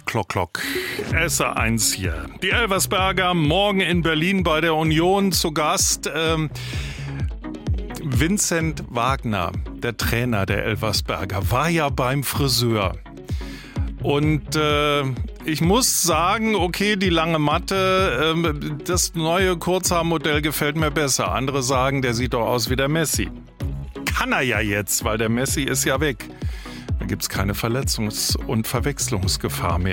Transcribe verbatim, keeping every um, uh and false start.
Klock, Klock. S R eins hier. Die Elversberger morgen in Berlin bei der Union zu Gast. Ähm, Vincent Wagner, der Trainer der Elversberger, war ja beim Friseur. Und äh, ich muss sagen, okay, die lange Matte, äh, das neue Kurzhaarmodell gefällt mir besser. Andere sagen, der sieht doch aus wie der Messi. Kann er ja jetzt, weil der Messi ist ja weg. Da gibt's keine Verletzungs- und Verwechslungsgefahr mehr.